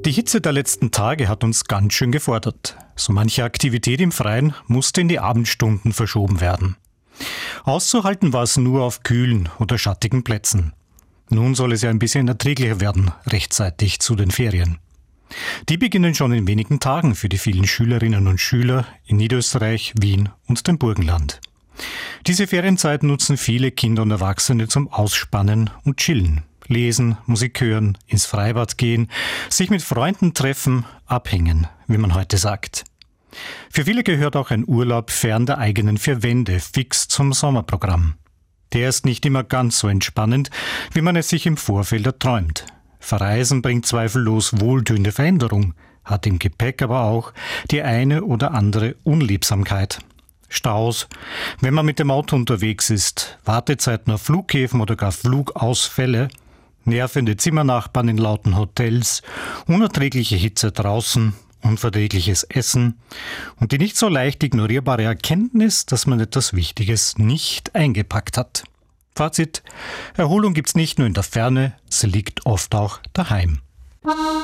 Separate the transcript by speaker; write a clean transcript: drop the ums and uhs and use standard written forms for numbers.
Speaker 1: Die Hitze der letzten Tage hat uns ganz schön gefordert. So manche Aktivität im Freien musste in die Abendstunden verschoben werden. Auszuhalten war es nur auf kühlen oder schattigen Plätzen. Nun soll es ja ein bisschen erträglicher werden, rechtzeitig zu den Ferien. Die beginnen schon in wenigen Tagen für die vielen Schülerinnen und Schüler in Niederösterreich, Wien und dem Burgenland. Diese Ferienzeit nutzen viele Kinder und Erwachsene zum Ausspannen und Chillen. Lesen, Musik hören, ins Freibad gehen, sich mit Freunden treffen, abhängen, wie man heute sagt. Für viele gehört auch ein Urlaub fern der eigenen vier Wände fix zum Sommerprogramm. Der ist nicht immer ganz so entspannend, wie man es sich im Vorfeld erträumt. Verreisen bringt zweifellos wohltuende Veränderung, hat im Gepäck aber auch die eine oder andere Unliebsamkeit. Staus, wenn man mit dem Auto unterwegs ist, Wartezeiten auf Flughäfen oder gar Flugausfälle, nervende Zimmernachbarn in lauten Hotels, unerträgliche Hitze draußen, unverträgliches Essen und die nicht so leicht ignorierbare Erkenntnis, dass man etwas Wichtiges nicht eingepackt hat. Fazit: Erholung gibt's nicht nur in der Ferne, sie liegt oft auch daheim.